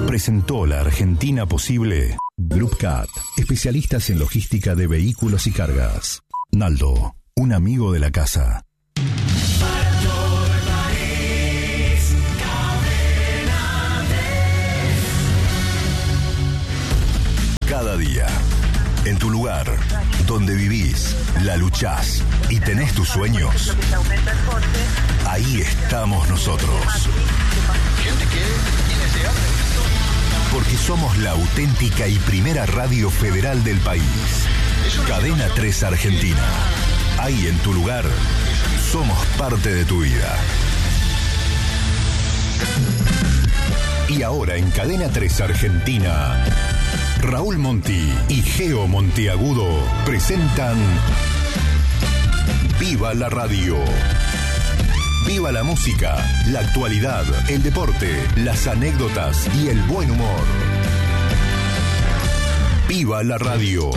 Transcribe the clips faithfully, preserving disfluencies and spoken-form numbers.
presentó la Argentina posible. Group Cat, especialistas en logística de vehículos y cargas. Naldo, un amigo de la casa. Cada día, en tu lugar, donde vivís, la luchás y tenés tus sueños, ahí estamos nosotros. Porque somos la auténtica y primera radio federal del país. Cadena tres Argentina. Ahí en tu lugar, somos parte de tu vida. Y ahora en Cadena tres Argentina, Raúl Monti y Geo Monteagudo presentan Viva la Radio. Viva la música, la actualidad, el deporte, las anécdotas y el buen humor. Viva la Radio.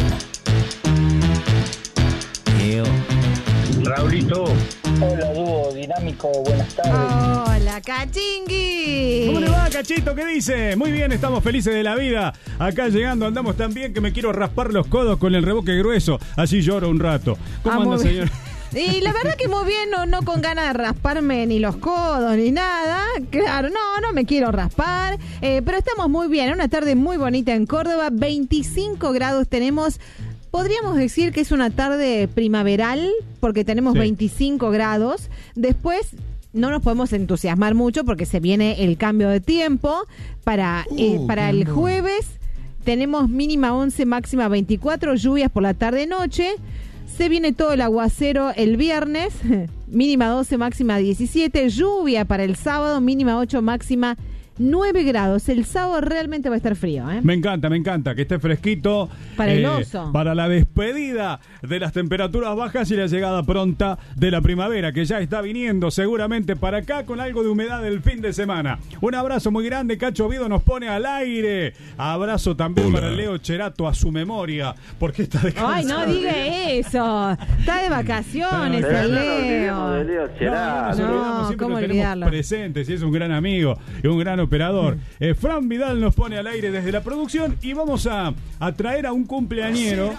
Geo. Raulito. Hola, dúo dinámico, buenas tardes. Hola, Cachingui. ¿Cómo le va, Cachito? ¿Qué dice? Muy bien, estamos felices de la vida. Acá llegando, andamos tan bien que me quiero raspar los codos con el reboque grueso. Así lloro un rato. ¿Cómo Ah, anda, muy señor? Y la verdad que muy bien, no, no con ganas de rasparme ni los codos ni nada. Claro, no, no me quiero raspar. Eh, pero estamos muy bien, una tarde muy bonita en Córdoba. veinticinco grados tenemos. Podríamos decir que es una tarde primaveral porque tenemos Sí. veinticinco grados. Después no nos podemos entusiasmar mucho porque se viene el cambio de tiempo. Para, eh, Uh, para el jueves tenemos mínima once, máxima veinticuatro, lluvias por la tarde-noche. Se viene todo el aguacero el viernes, mínima doce, máxima diecisiete, lluvia para el sábado, mínima ocho, máxima nueve grados. El sábado realmente va a estar frío, ¿eh? Me encanta, me encanta que esté fresquito. Para el oso. Para la despedida de las temperaturas bajas y la llegada pronta de la primavera, que ya está viniendo seguramente para acá con algo de humedad el fin de semana. Un abrazo muy grande, Cacho Vido nos pone al aire. Abrazo también Hola. para Leo Cherato a su memoria, porque está descansando. Ay, no diga eso. Está de vacaciones Pero el no Leo. de Leo No, Cherato. nos olvidamos, No, siempre ¿cómo lo tenemos olvidarlo? presentes y es un gran amigo y un gran operador. Eh, Fran Vidal nos pone al aire desde la producción y vamos a, a traer a un cumpleañero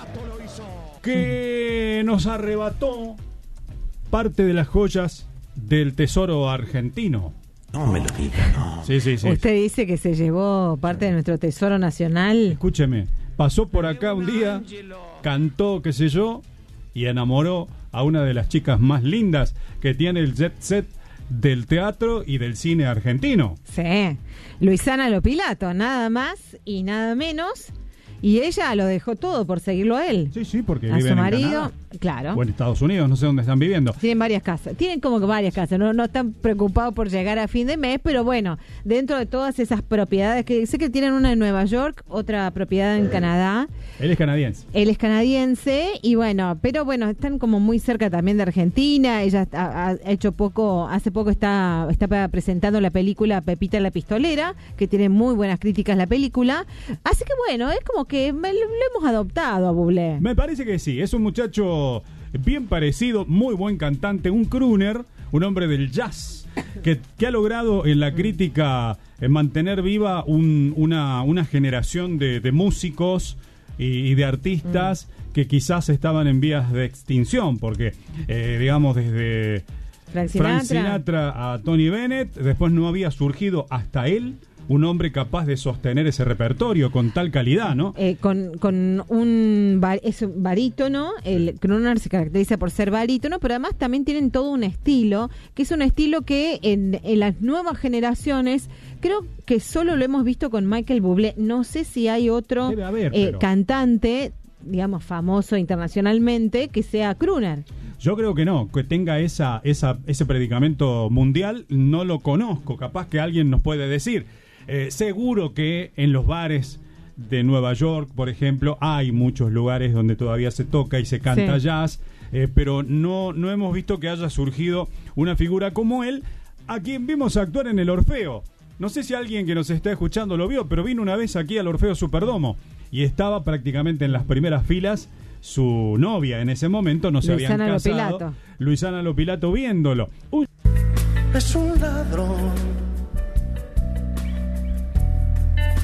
que nos arrebató parte de las joyas del tesoro argentino. No me lo diga, no. Sí, sí, sí. Usted dice que se llevó parte de nuestro tesoro nacional. Escúcheme, pasó por acá un día, cantó, qué sé yo, y enamoró a una de las chicas más lindas que tiene el jet set del teatro y del cine argentino. Sí. Luisana Lopilato, nada más y nada menos. Y ella lo dejó todo por seguirlo a él. Sí, sí, porque A viven su en marido, Canadá. claro. O en Estados Unidos, no sé dónde están viviendo. Tienen varias casas, tienen como que varias casas, no, no están preocupados por llegar a fin de mes, pero bueno, dentro de todas esas propiedades, que sé que tienen una en Nueva York, otra propiedad en Canadá, Él es canadiense. él es canadiense y bueno, pero bueno, están como muy cerca también de Argentina, ella ha, ha hecho poco, hace poco está, está presentando la película Pepita la Pistolera, que tiene muy buenas críticas la película, así que bueno, es como que me, lo, lo hemos adoptado a Bublé. Me parece que sí, es un muchacho bien parecido, muy buen cantante, un crooner, un hombre del jazz, que, que ha logrado en la crítica eh, mantener viva un, una, una generación de, de músicos y, y de artistas mm. que quizás estaban en vías de extinción, porque eh, digamos desde Frank Sinatra. Frank Sinatra a Tony Bennett, después no había surgido hasta él un hombre capaz de sostener ese repertorio con tal calidad, ¿no? Eh, con, con un bar, es un barítono, el crooner se caracteriza por ser barítono, pero además también tienen todo un estilo, que es un estilo que en, en las nuevas generaciones, creo que solo lo hemos visto con Michael Bublé, no sé si hay otro Debe haber, eh, pero... cantante, digamos, famoso internacionalmente, que sea crooner. Yo creo que no, que tenga esa, esa, ese predicamento mundial, no lo conozco, capaz que alguien nos puede decir. Eh, seguro que en los bares de Nueva York, por ejemplo, hay muchos lugares donde todavía se toca y se canta sí. jazz, eh, pero no, no hemos visto que haya surgido una figura como él, a quien vimos actuar en el Orfeo. No sé si alguien que nos está escuchando lo vio, pero vino una vez aquí al Orfeo Superdomo y estaba prácticamente en las primeras filas su novia en ese momento, no se Luisana habían casado. Lopilato. Luisana Lopilato viéndolo. Uy. Es un ladrón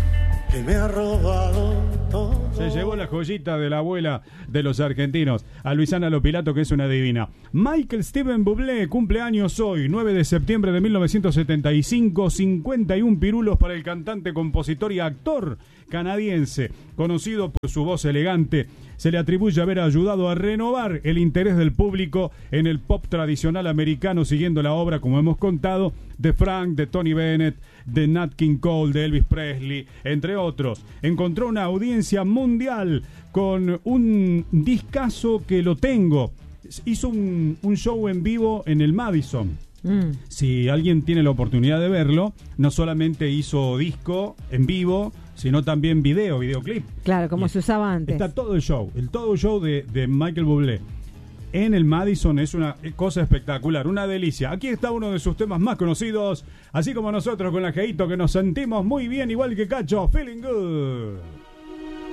que me ha robado todo. Se llevó la joyita de la abuela de los argentinos, a Luisana Lopilato, que es una divina. Michael Steven Bublé cumple años hoy, nueve de septiembre de mil novecientos setenta y cinco, cincuenta y un pirulos para el cantante, compositor y actor canadiense, conocido por su voz elegante. Se le atribuye haber ayudado a renovar el interés del público en el pop tradicional americano, siguiendo la obra, como hemos contado, de Frank, de Tony Bennett, de Nat King Cole, de Elvis Presley, entre otros. Encontró una audiencia mundial con un discazo que lo tengo. Hizo un, un show en vivo en el Madison. Mm. Si alguien tiene la oportunidad de verlo, no solamente hizo disco en vivo, sino también video, videoclip. Claro, como y se usaba antes. Está todo el show, el todo el show de, de Michael Bublé en el Madison. Es una cosa espectacular, una delicia. Aquí está uno de sus temas más conocidos, así como nosotros con la Jeito, que nos sentimos muy bien, igual que Cacho, Feeling Good.